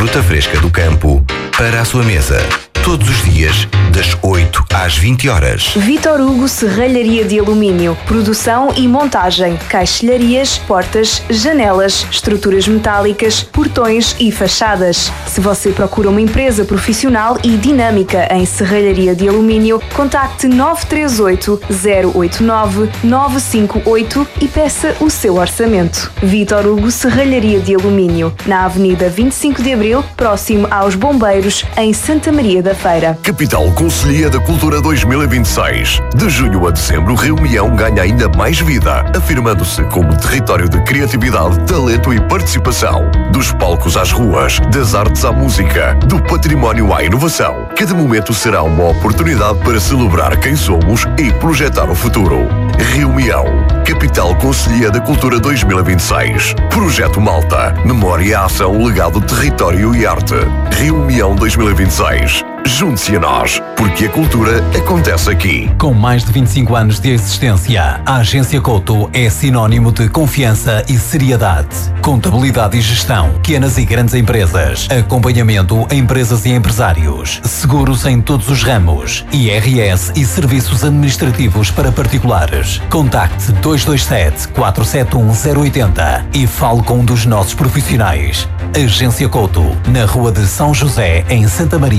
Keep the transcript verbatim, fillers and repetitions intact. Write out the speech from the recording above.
Fruta fresca do campo para a sua mesa. Todos os dias, das oito às vinte horas. Vítor Hugo Serralharia de Alumínio. Produção e montagem. Caixilharias, portas, janelas, estruturas metálicas, portões e fachadas. Se você procura uma empresa profissional e dinâmica em serralharia de alumínio, contacte nove três oito, zero oito nove, nove cinco oito e peça o seu orçamento. Vítor Hugo Serralharia de Alumínio. Na Avenida vinte e cinco de Abril, próximo aos Bombeiros, em Santa Maria da Feira. Capital Conselhia da Cultura dois mil e vinte e seis. De junho a dezembro, Rio Maião ganha ainda mais vida, afirmando-se como território de criatividade, talento e participação. Dos palcos às ruas, das artes à música, do património à inovação. Cada momento será uma oportunidade para celebrar quem somos e projetar o futuro. Rio Maião, Capital Conselhia da Cultura dois mil e vinte e seis. Projeto Malta, Memória, Ação, Legado, Território e Arte. Rio Maião dois mil e vinte e seis. Junte-se a nós, porque a cultura acontece aqui. Com mais de vinte e cinco anos de existência, a Agência Couto é sinónimo de confiança e seriedade. Contabilidade e gestão, pequenas e grandes empresas, acompanhamento a empresas e empresários, seguros em todos os ramos, I R S e serviços administrativos para particulares. Contacte dois dois sete, quatro sete um, zero oito zero e fale com um dos nossos profissionais. Agência Couto, na Rua de São José, em Santa Maria